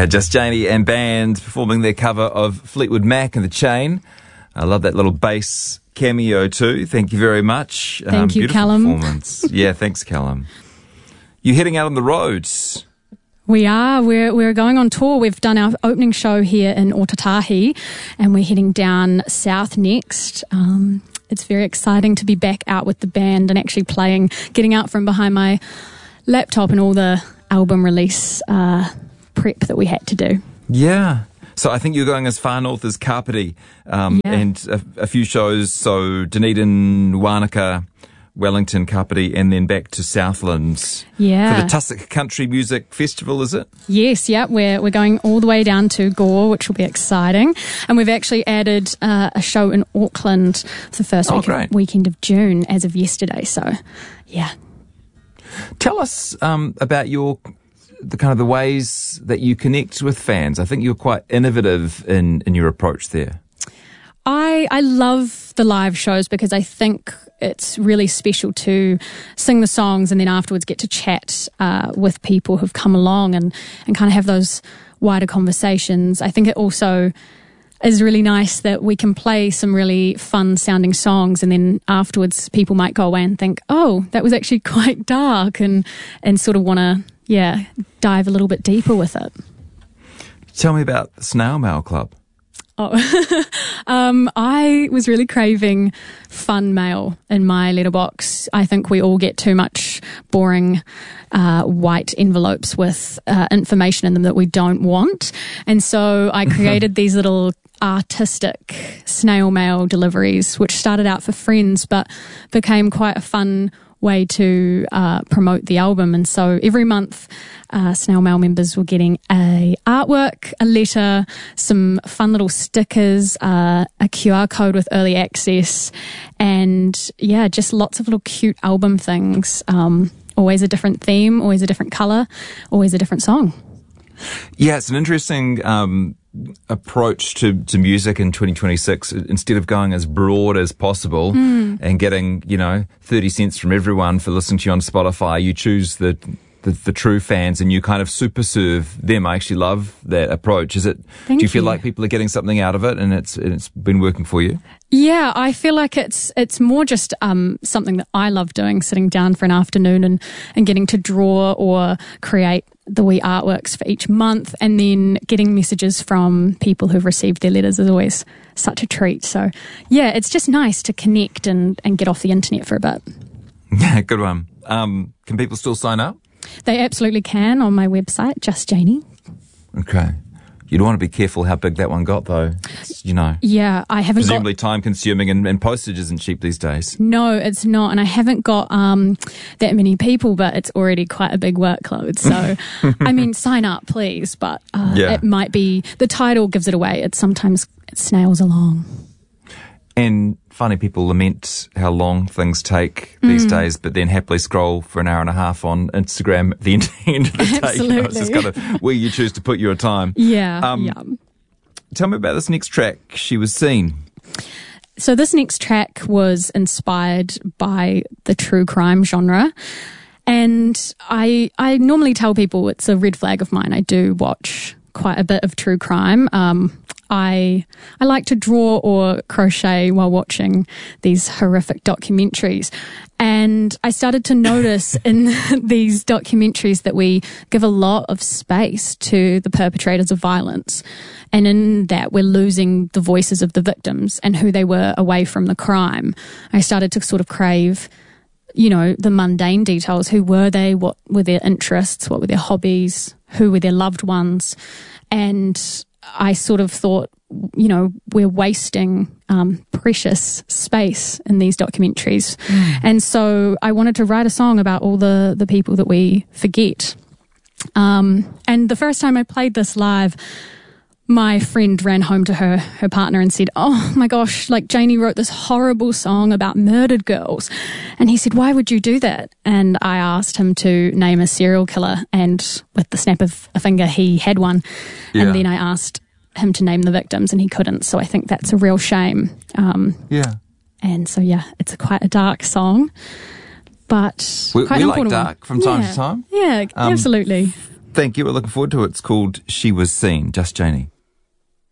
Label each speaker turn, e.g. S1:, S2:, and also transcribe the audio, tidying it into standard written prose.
S1: Just Janie and band performing their cover of Fleetwood Mac and The Chain. I love that little bass cameo too. Thank you very much.
S2: Thank you,
S1: beautiful
S2: Callum.
S1: Performance. Yeah, thanks, Callum. You're heading out on the roads.
S2: We are. We're going on tour. We've done our opening show here in Otatahi, and we're heading down south next. It's very exciting to be back out with the band and actually playing, getting out from behind my laptop and all the album release prep that we had to do.
S1: Yeah. So I think you're going as far north as Kapiti, and a few shows. So Dunedin, Wanaka, Wellington, Kapiti, and then back to Southlands.
S2: Yeah.
S1: For the Tussock Country Music Festival, is it?
S2: Yes, yeah. We're going all the way down to Gore, which will be exciting. And we've actually added a show in Auckland for the first weekend of June as of yesterday. So, yeah.
S1: Tell us about the ways that you connect with fans. I think you're quite innovative in your approach there.
S2: I love the live shows because I think it's really special to sing the songs and then afterwards get to chat with people who've come along and kind of have those wider conversations. I think it also is really nice that we can play some really fun sounding songs and then afterwards people might go away and think, oh, that was actually quite dark and sort of want to, dive a little bit deeper with it.
S1: Tell me about the Snail Mail Club.
S2: I was really craving fun mail in my letterbox. I think we all get too much boring white envelopes with information in them that we don't want. And so I created these little artistic snail mail deliveries, which started out for friends but became quite a fun way to promote the album. And so every month Snail Mail members were getting a artwork, a letter, some fun little stickers, a QR code with early access, and just lots of little cute album things. Always a different theme, always a different colour, always a different song.
S1: Yeah, it's an interesting approach to music in 2026. Instead of going as broad as possible and getting 30 cents from everyone for listening to you on Spotify, you choose the true fans and you kind of super serve them. I actually love that approach. Do you feel like people are getting something out of it and it's been working for you?
S2: Yeah, I feel like it's more just something that I love doing, sitting down for an afternoon and getting to draw or create the wee artworks for each month, and then getting messages from people who've received their letters is always such a treat. So yeah, it's just nice to connect and get off the internet for a bit.
S1: Yeah, good one. Can people still sign up?
S2: They absolutely can on my website, Just Janie.
S1: Okay. You'd want to be careful how big that one got, though.
S2: Yeah, I haven't
S1: presumably time-consuming and postage isn't cheap these days.
S2: No, it's not. And I haven't got that many people, but it's already quite a big workload. So, I mean, sign up, please. But it might be, the title gives it away. It snails along.
S1: And funny, people lament how long things take these days, but then happily scroll for an hour and a half on Instagram at the end of the day.
S2: Absolutely.
S1: It's just kind of where you choose to put your time.
S2: Yeah.
S1: Tell me about this next track, She Was Seen.
S2: So this next track was inspired by the true crime genre. And I normally tell people it's a red flag of mine. I do watch quite a bit of true crime. I like to draw or crochet while watching these horrific documentaries. And I started to notice in these documentaries that we give a lot of space to the perpetrators of violence. And in that, we're losing the voices of the victims and who they were away from the crime. I started to sort of crave, the mundane details. Who were they? What were their interests? What were their hobbies? Who were their loved ones? And I sort of thought, we're wasting precious space in these documentaries. And so I wanted to write a song about all the people that we forget. And the first time I played this live, my friend ran home to her partner and said, oh my gosh, Janie wrote this horrible song about murdered girls. And he said, why would you do that? And I asked him to name a serial killer, and with the snap of a finger, he had one. Yeah. And then I asked him to name the victims and he couldn't. So I think that's a real shame. And so, it's quite a dark song, but
S1: we
S2: quite an important
S1: like dark
S2: one.
S1: from time to time.
S2: Yeah, absolutely.
S1: Thank you. We're looking forward to it. It's called She Was Seen. Just Janie.